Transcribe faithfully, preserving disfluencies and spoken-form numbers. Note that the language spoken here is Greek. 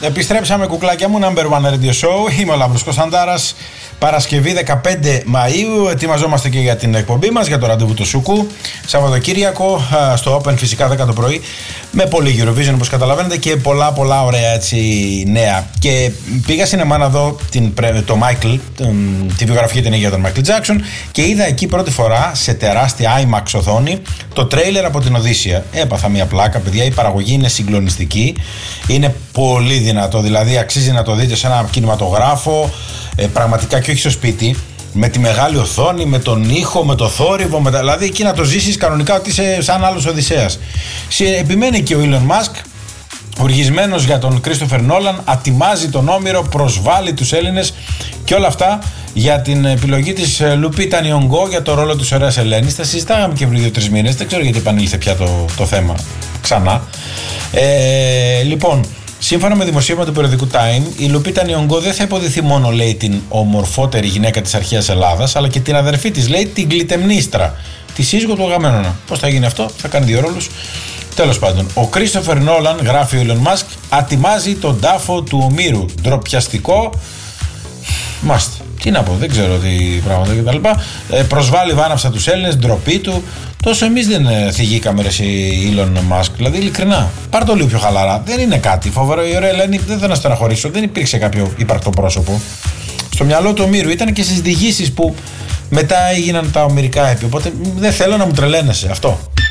επιστρέψαμε κουκλάκια μου, Number One Radio Show. Είμαι ο Λάμπρος Κωνσταντάρας. Παρασκευή δεκαπέντε Μαΐου. Ετοιμαζόμαστε και για την εκπομπή μας, για το ραντεβού του Σούκου. Σαββατοκύριακο στο Open, φυσικά δέκα το πρωί. Με πολύ Eurovision, όπως καταλαβαίνετε, και πολλά πολλά ωραία έτσι νέα. Και πήγα σινεμά να δω την, το Michael, τη βιογραφική ταινία για τον Michael Jackson, και είδα εκεί πρώτη φορά σε τεράστια IMAX οθόνη το τρέιλερ από την Οδύσσεια. Έπαθα μια πλάκα, παιδιά. Η παραγωγή είναι συγκλονιστική. Είναι πολύ δυνατό. Δηλαδή, αξίζει να το δείτε σε ένα κινηματογράφο. Ε, πραγματικά, και όχι στο σπίτι, με τη μεγάλη οθόνη, με τον ήχο, με το θόρυβο, με τα... δηλαδή εκεί να το ζήσεις κανονικά ότι είσαι σαν άλλος Οδυσσέας. Επιμένει και ο Elon Musk, οργισμένος για τον Christopher Nolan, ατιμάζει τον Όμηρο, προσβάλλει τους Έλληνες και όλα αυτά για την επιλογή της Λουπίτα Νιονγκό για το ρόλο της ωραίας Ελένης. Τα συζητάγαμε και πριν δύο-τρεις μήνες, δεν ξέρω γιατί επανήλθε πια το, το θέμα ξανά. Ε, λοιπόν, σύμφωνα με δημοσίευμα του περιοδικού Time, η Λουπίτα Νιονγκό δεν θα υποδηθεί μόνο, λέει, την ομορφότερη γυναίκα της αρχαίας Ελλάδας, αλλά και την αδερφή της, λέει, την Κλητεμνίστρα, τη σύζυγο του Αγαμένονα. Πώς θα γίνει αυτό, θα κάνει δύο ρόλους. Τέλος πάντων, ο Christopher Nolan, γράφει ο Elon Musk, ατιμάζει τον τάφο του Ομήρου. Ντροπιαστικό. Μάστε. Τι να πω, δεν ξέρω τι πράγματα κτλ. Ε, προσβάλλει βάναυσα τους Έλληνες, ντροπή του. Τόσο εμείς δεν ε, θυγήκαμε, ρε εσύ, Elon Musk. Δηλαδή, ειλικρινά, πάρ' το λίγο πιο χαλαρά. Δεν είναι κάτι φοβερό. Η ωραία Ελένη, δεν θα να στεναχωρήσω. Δεν υπήρξε κάποιο υπαρκτό πρόσωπο. Στο μυαλό του Ομήρου ήταν και στις διηγήσεις που μετά έγιναν τα ομηρικά έπι. Οπότε δεν θέλω να μου τρελαίνεσαι αυτό.